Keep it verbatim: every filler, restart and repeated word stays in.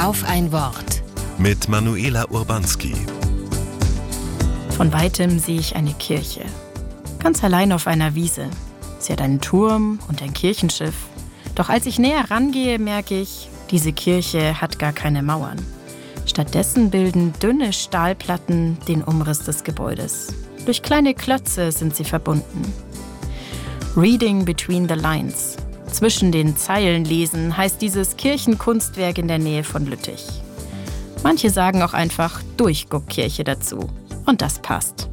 Auf ein Wort. Mit Manuela Urbanski. Von weitem sehe ich eine Kirche. Ganz allein auf einer Wiese. Sie hat einen Turm und ein Kirchenschiff. Doch als ich näher rangehe, merke ich, diese Kirche hat gar keine Mauern. Stattdessen bilden dünne Stahlplatten den Umriss des Gebäudes. Durch kleine Klötze sind sie verbunden. Reading between the lines. Zwischen den Zeilen lesen heißt dieses Kirchenkunstwerk in der Nähe von Lüttich. Manche sagen auch einfach Durchguckkirche dazu. Und das passt.